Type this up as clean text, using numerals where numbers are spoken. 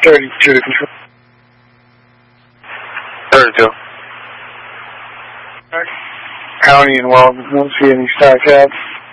32 to control. 32. County and Weldon, don't see any star cabs.